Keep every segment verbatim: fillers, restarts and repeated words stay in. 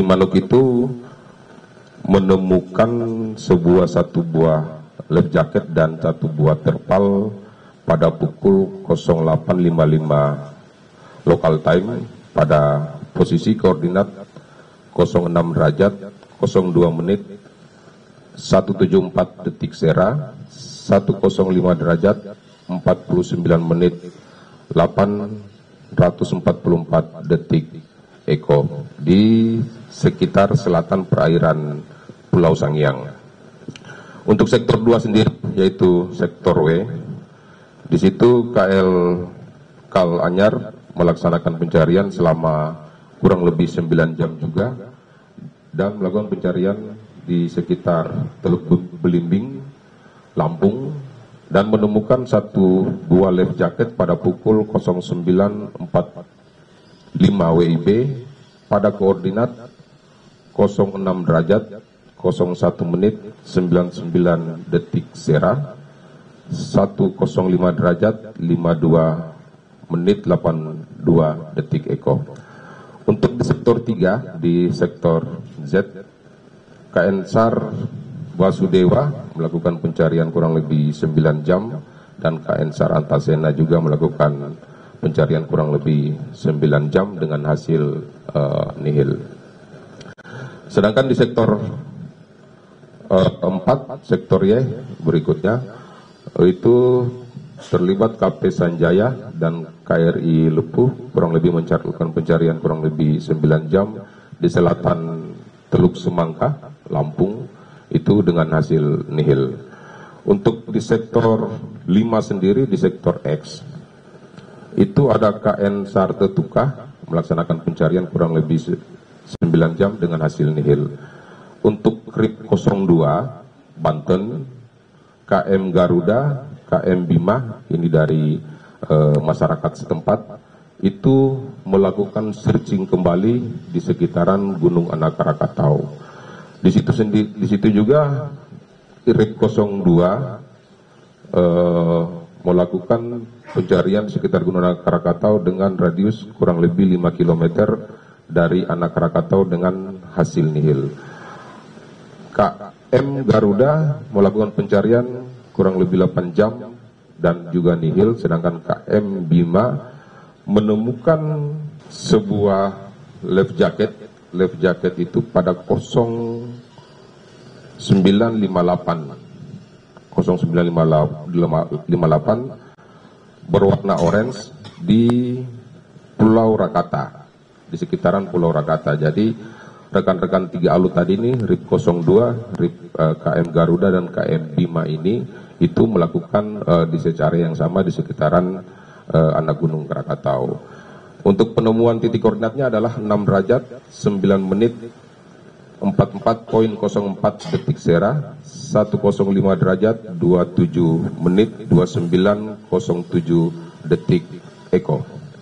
Manuk itu menemukan sebuah satu buah life jacket dan satu buah terpal pada pukul nol delapan lima puluh lima local time pada posisi koordinat nol enam derajat nol dua menit seratus tujuh puluh empat detik Sera, seratus lima derajat empat puluh sembilan menit delapan ratus empat puluh empat detik Eko di sekitar selatan perairan Pulau Sangiang. Untuk sektor dua sendiri yaitu sektor W, di situ K L Kal Anyar melaksanakan pencarian selama kurang lebih sembilan jam juga dan melakukan pencarian di sekitar Teluk Belimbing, Lampung, dan menemukan satu buah life jacket pada pukul nol sembilan empat puluh lima W I B pada koordinat nol enam derajat nol satu menit sembilan puluh sembilan detik Sera, seratus lima derajat lima puluh dua menit delapan puluh dua detik Eko. Untuk di sektor tiga, di sektor Z, K N SAR Wasudewa melakukan pencarian kurang lebih sembilan jam dan K N SAR Antasena juga melakukan pencarian kurang lebih sembilan jam dengan hasil uh, nihil. Sedangkan di sektor uh, empat, sektor Y berikutnya, itu terlibat K P Sanjaya dan K R I Lepuh kurang lebih mencatatkan pencarian kurang lebih sembilan jam di selatan Teluk Semangka, Lampung, itu dengan hasil nihil. Untuk di sektor lima sendiri, di sektor X, itu ada K N SAR Tetuka melaksanakan pencarian kurang lebih sembilan jam dengan hasil nihil. Untuk R I P nol dua Banten, K M Garuda, K M Bima, ini dari e, masyarakat setempat, itu melakukan searching kembali di sekitaran Gunung Anak Krakatau. Di situ sendiri, di situ juga R I P nol dua e, melakukan pencarian di sekitar Gunung Anak Krakatau dengan radius kurang lebih lima kilometer dari Anak Krakatau dengan hasil nihil. K M Garuda melakukan pencarian kurang lebih delapan jam dan juga nihil, sedangkan K M Bima menemukan sebuah life jacket. Life jacket itu pada nol sembilan lima delapan nol sembilan lima delapan berwarna orange di Pulau Rakata, di sekitaran Pulau Rakata. Jadi rekan-rekan tiga alut tadi ini, R I P nol dua, R I P uh, K M Garuda dan K M Bima ini itu melakukan uh, di secara yang sama di sekitaran uh, anak Gunung Krakatau. Untuk penemuan titik koordinatnya adalah enam derajat sembilan menit empat puluh empat koma nol empat detik Sera, seratus lima derajat dua puluh tujuh menit dua puluh sembilan nol tujuh detik Eko.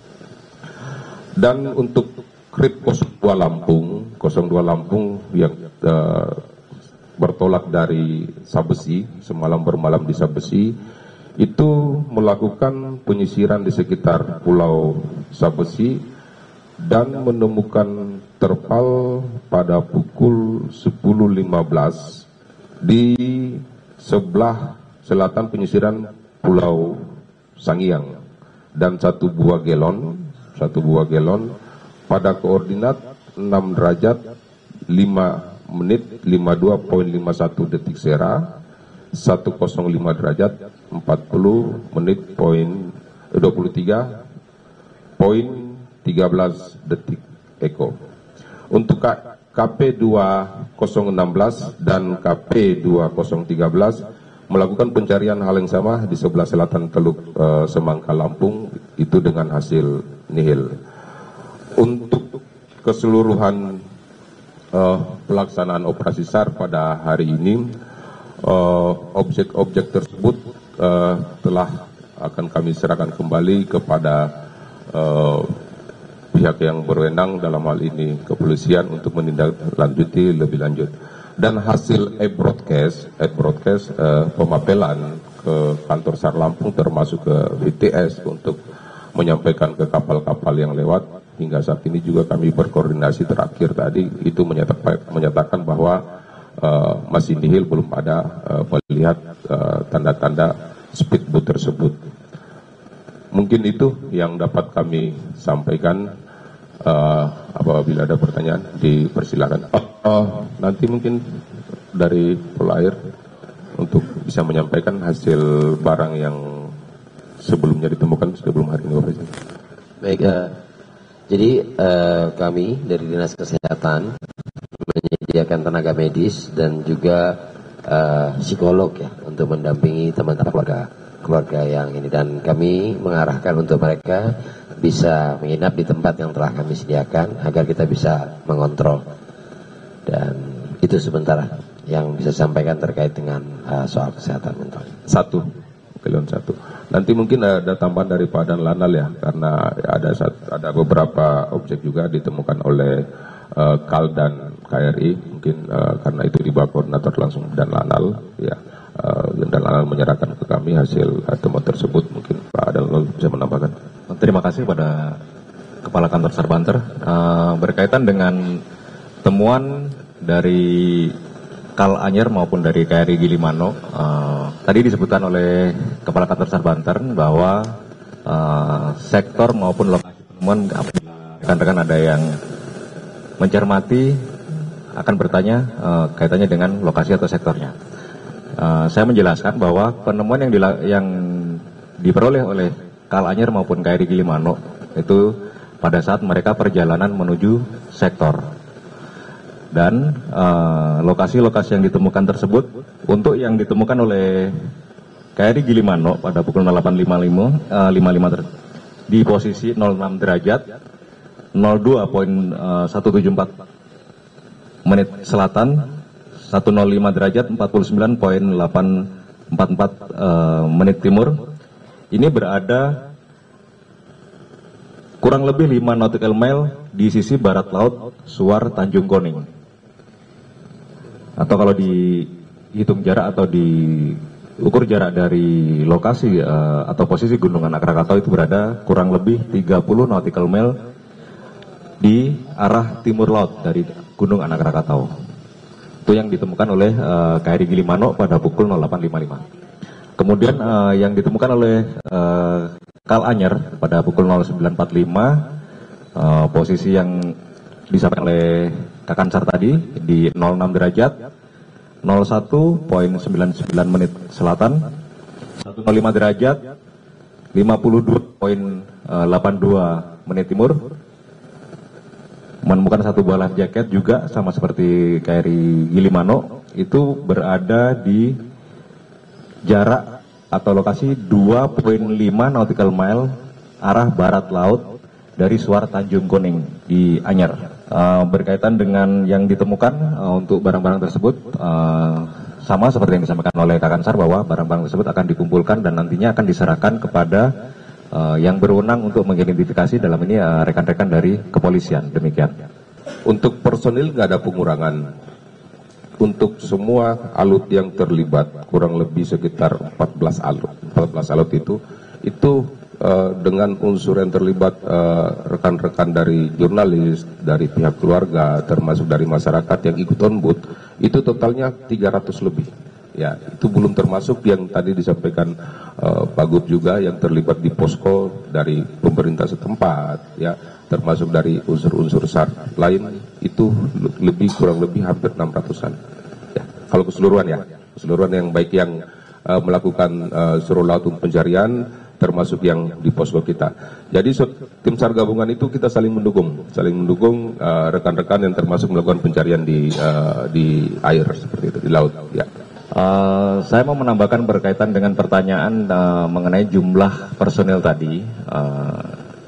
Dan untuk R I P nol dua Lampung, nol dua Lampung yang uh, bertolak dari Sabesi, semalam bermalam di Sabesi, itu melakukan penyisiran di sekitar Pulau Sabesi dan menemukan terpal pada pukul sepuluh lima belas di sebelah selatan penyisiran Pulau Sangiang, dan satu buah gelon, satu buah gelon pada koordinat enam derajat lima menit lima puluh dua koma lima satu detik Sera, seratus lima derajat empat puluh menit poin dua puluh tiga poin tiga belas detik Eko. Untuk K P dua nol satu enam dan K P dua nol tiga melakukan pencarian hal yang sama di sebelah selatan Teluk uh, Semangka, Lampung, itu dengan hasil nihil. Untuk keseluruhan uh, pelaksanaan operasi SAR pada hari ini, objek-objek uh, tersebut uh, telah akan kami serahkan kembali kepada uh, pihak yang berwenang, dalam hal ini kepolisian, untuk menindaklanjuti lebih lanjut. Dan hasil e-broadcast, e-broadcast uh, pemapelan ke kantor SAR Lampung termasuk ke V T S untuk menyampaikan ke kapal-kapal yang lewat, hingga saat ini juga kami berkoordinasi terakhir tadi itu menyatakan, menyatakan bahwa uh, masih nihil, belum ada uh, melihat uh, tanda-tanda speedboat tersebut. Mungkin itu yang dapat kami sampaikan. Uh, apabila ada pertanyaan dipersilakan. Oh, oh, nanti mungkin dari Polair untuk bisa menyampaikan hasil barang yang sebelumnya ditemukan sebelum hari ini, Bapak Presiden. Baik, uh, jadi uh, kami dari Dinas Kesehatan menyediakan tenaga medis dan juga uh, psikolog ya untuk mendampingi teman-teman keluarga keluarga yang ini, dan kami mengarahkan untuk mereka bisa menginap di tempat yang telah kami sediakan agar kita bisa mengontrol. Dan itu sementara yang bisa sampaikan terkait dengan uh, soal kesehatan mental. Satu, kalian satu. Nanti mungkin ada tambahan dari Pak Dan Lanal ya, karena ada ada beberapa objek juga ditemukan oleh uh, K A L dan K R I, mungkin uh, karena itu di bawah koordinator langsung Dan Lanal ya. Uh, Dan Lanal menyerahkan ke kami hasil uh, temuan tersebut. Mungkin Pak Dan Lanal bisa menambahkan. Terima kasih pada Kepala Kantor SAR Banter. Uh, berkaitan dengan temuan dari K A L Anyer maupun dari K R I Gilimano, uh, tadi disebutkan oleh Kepala Kantor SAR Banter bahwa uh, sektor maupun lokasi penemuan, rekan-rekan ada yang mencermati akan bertanya uh, kaitannya dengan lokasi atau sektornya. Uh, saya menjelaskan bahwa penemuan yang, dila- yang diperoleh oleh K A L Anyer maupun K R I Gilimano itu pada saat mereka perjalanan menuju sektor, dan uh, lokasi-lokasi yang ditemukan tersebut untuk yang ditemukan oleh K R I Gilimano pada pukul delapan lima puluh lima, uh, lima puluh lima ter- di posisi nol enam derajat, nol dua koma satu tujuh empat menit selatan, seratus lima derajat, empat puluh sembilan koma delapan empat empat uh, menit timur. Ini berada kurang lebih lima nautical mile di sisi barat laut Suar Tanjung Koning. Atau kalau dihitung jarak atau diukur jarak dari lokasi uh, atau posisi Gunung Anak Krakatau itu berada kurang lebih tiga puluh nautical mile di arah timur laut dari Gunung Anak Krakatau. Itu yang ditemukan oleh uh, K R I Gilimano pada pukul delapan lima puluh lima. Kemudian uh, yang ditemukan oleh uh, K A L Anyer pada pukul sembilan empat puluh lima, uh, posisi yang disampaikan oleh Kakansar tadi di nol enam derajat, nol satu koma sembilan sembilan menit selatan, seratus lima derajat, lima puluh dua koma delapan dua menit timur. Menemukan satu buah life jacket juga sama seperti K R I Gilimano, itu berada di jarak atau lokasi dua koma lima nautical mile arah barat laut dari Suar Tanjung Koning di Anyer. Uh, berkaitan dengan yang ditemukan uh, untuk barang-barang tersebut, uh, sama seperti yang disampaikan oleh Kakansar bahwa barang-barang tersebut akan dikumpulkan dan nantinya akan diserahkan kepada uh, yang berwenang untuk mengidentifikasi, dalam ini uh, rekan-rekan dari kepolisian. Demikian. Untuk personil nggak ada pengurangan. Untuk semua alut yang terlibat, kurang lebih sekitar empat belas alut. empat belas alut itu, itu uh, dengan unsur yang terlibat uh, rekan-rekan dari jurnalis, dari pihak keluarga, termasuk dari masyarakat yang ikut on board, itu totalnya tiga ratus lebih. Ya, itu belum termasuk yang tadi disampaikan uh, Pak Gub juga yang terlibat di posko dari pemerintah setempat, ya, termasuk dari unsur-unsur S A R lain, itu lebih kurang lebih hampir enam ratusan. Ya, kalau keseluruhan ya, keseluruhan yang baik yang uh, melakukan uh, suruh laut untuk pencarian, termasuk yang di posko kita. Jadi tim SAR gabungan itu kita saling mendukung, saling mendukung uh, rekan-rekan yang termasuk melakukan pencarian di uh, di air seperti itu, di laut. Ya. Uh, saya mau menambahkan berkaitan dengan pertanyaan uh, mengenai jumlah personil tadi. Uh,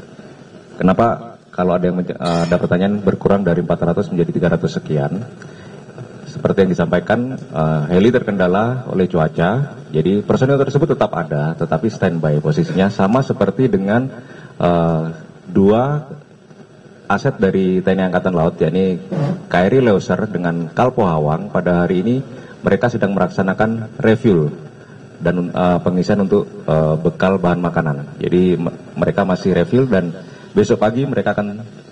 kenapa kalau ada yang uh, ada pertanyaan berkurang dari empat ratus menjadi tiga ratus sekian? Seperti yang disampaikan, uh, heli terkendala oleh cuaca, jadi personil tersebut tetap ada, tetapi standby posisinya sama seperti dengan uh, dua aset dari T N I Angkatan Laut, yakni K R I Leuser dengan Kalpo Hawang. Pada hari ini mereka sedang melaksanakan refuel dan uh, pengisian untuk uh, bekal bahan makanan. Jadi mereka masih refuel dan besok pagi mereka akan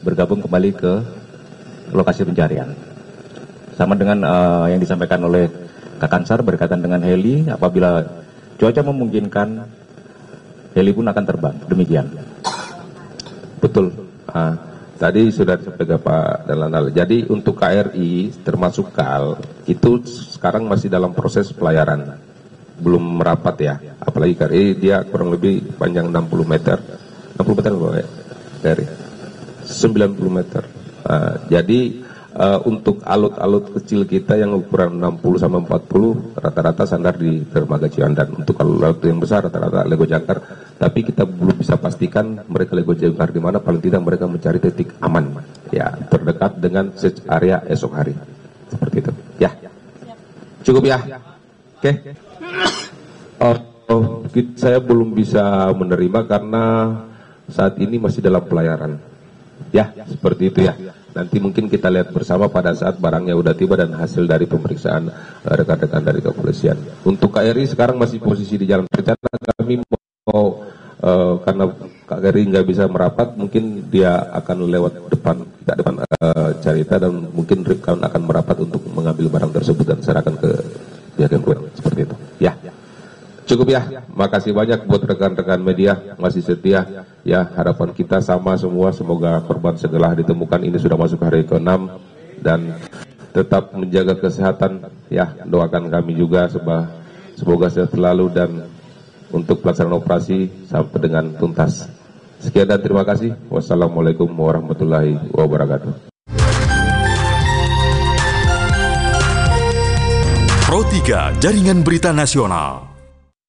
bergabung kembali ke lokasi pencarian. Sama dengan uh, yang disampaikan oleh Kak Kansar berkaitan dengan heli, apabila cuaca memungkinkan, heli pun akan terbang. Demikian. Betul. Uh, tadi sudah disampaikan Pak Dalanal. Jadi untuk K R I termasuk K A L itu sekarang masih dalam proses pelayaran, belum merapat ya. Apalagi K R I dia kurang lebih panjang enam puluh meter, enam puluh meter ya, dari sembilan puluh meter. Uh, jadi uh, untuk alut-alut kecil kita yang ukuran enam puluh sampai empat puluh rata-rata sandar di dermaga Ciwandan. Untuk alut yang besar rata-rata Lego Jangkar, tapi kita belum bisa pastikan mereka Lego Jangkar di mana. Paling tidak mereka mencari titik aman ya, terdekat dengan search area esok hari. Seperti itu. Ya. Cukup ya. Oke. Okay. Oh, oh, saya belum bisa menerima karena saat ini masih dalam pelayaran. Ya, seperti itu ya. Nanti mungkin kita lihat bersama pada saat barangnya udah tiba dan hasil dari pemeriksaan rekan-rekan dari kepolisian. Untuk K R I sekarang masih posisi di jalan. Rencana kami mau uh, karena K R I nggak bisa merapat, mungkin dia akan lewat depan, tidak depan uh, Carita, dan mungkin rekan akan merapat untuk mengambil barang tersebut dan serahkan ke pihak yang berwenang. Seperti itu. Ya. Cukup ya, makasih banyak buat rekan-rekan media masih setia ya. Harapan kita sama semua, semoga korban segera ditemukan. Ini sudah masuk hari keenam dan tetap menjaga kesehatan ya. Doakan kami juga semoga sehat selalu dan untuk pelaksanaan operasi sampai dengan tuntas. Sekian dan terima kasih. Wassalamualaikum warahmatullahi wabarakatuh. Pro tiga Jaringan Berita Nasional.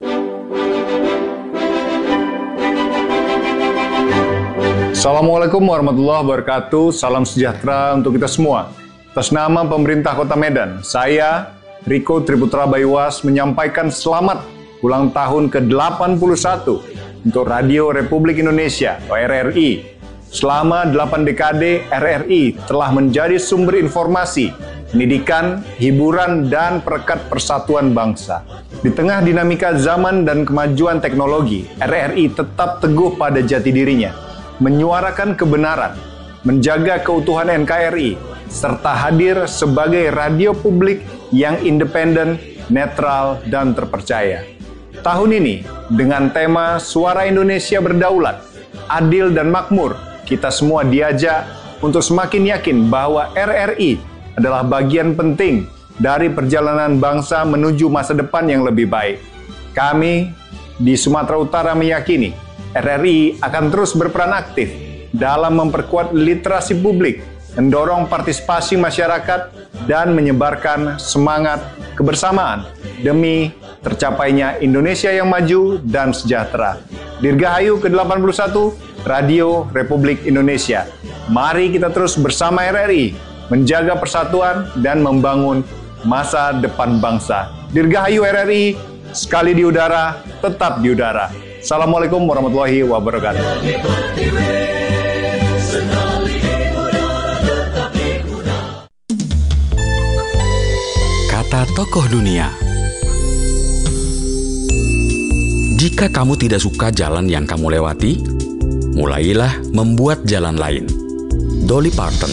Assalamualaikum warahmatullahi wabarakatuh. Salam sejahtera untuk kita semua. Atas nama pemerintah Kota Medan, saya Riko Triputra Bayuwas menyampaikan selamat ulang tahun ke delapan puluh satu untuk Radio Republik Indonesia atau R R I. Selama delapan dekade, R R I telah menjadi sumber informasi, pendidikan, hiburan, dan perekat persatuan bangsa. Di tengah dinamika zaman dan kemajuan teknologi, R R I tetap teguh pada jati dirinya, menyuarakan kebenaran, menjaga keutuhan N K R I, serta hadir sebagai radio publik yang independen, netral, dan terpercaya. Tahun ini, dengan tema Suara Indonesia Berdaulat, Adil dan Makmur, kita semua diajak untuk semakin yakin bahwa R R I adalah bagian penting dari perjalanan bangsa menuju masa depan yang lebih baik. Kami di Sumatera Utara meyakini R R I akan terus berperan aktif dalam memperkuat literasi publik, mendorong partisipasi masyarakat, dan menyebarkan semangat kebersamaan demi tercapainya Indonesia yang maju dan sejahtera. Dirgahayu ke delapan puluh satu Radio Republik Indonesia. Mari kita terus bersama R R I menjaga persatuan dan membangun masa depan bangsa. Dirgahayu R R I, sekali di udara, tetap di udara. Assalamualaikum warahmatullahi wabarakatuh. Kata tokoh dunia. Jika kamu tidak suka jalan yang kamu lewati, mulailah membuat jalan lain. Dolly Parton.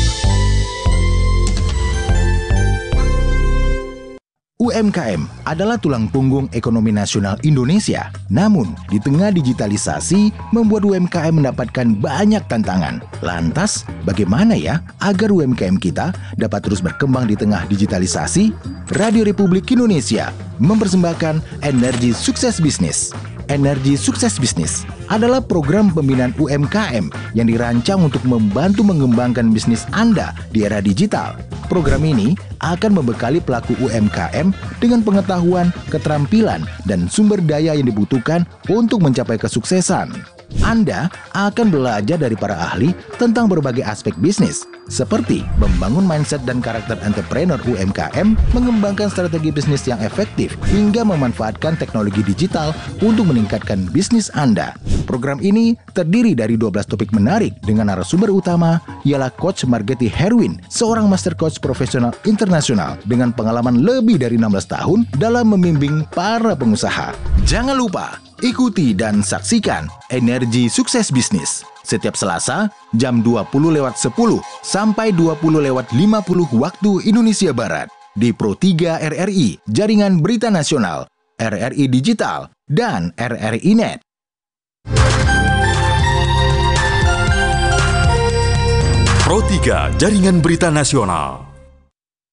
U M K M adalah tulang punggung ekonomi nasional Indonesia. Namun, di tengah digitalisasi, membuat U M K M mendapatkan banyak tantangan. Lantas, bagaimana ya agar U M K M kita dapat terus berkembang di tengah digitalisasi? Radio Republik Indonesia mempersembahkan Energi Sukses Bisnis. Energi Sukses Bisnis adalah program pembinaan U M K M yang dirancang untuk membantu mengembangkan bisnis Anda di era digital. Program ini akan membekali pelaku U M K M dengan pengetahuan, keterampilan, dan sumber daya yang dibutuhkan untuk mencapai kesuksesan. Anda akan belajar dari para ahli tentang berbagai aspek bisnis, seperti membangun mindset dan karakter entrepreneur U M K M, mengembangkan strategi bisnis yang efektif, hingga memanfaatkan teknologi digital untuk meningkatkan bisnis Anda. Program ini terdiri dari dua belas topik menarik dengan narasumber utama ialah Coach Margeti Herwin, seorang master coach profesional internasional dengan pengalaman lebih dari enam belas tahun dalam membimbing para pengusaha. Jangan lupa Ikuti dan saksikan Energi Sukses Bisnis setiap Selasa jam dua puluh lewat sepuluh sampai dua puluh lewat lima puluh waktu Indonesia Barat di Pro tiga R R I, Jaringan Berita Nasional, R R I Digital, dan R R I Net. Pro tiga Jaringan Berita Nasional.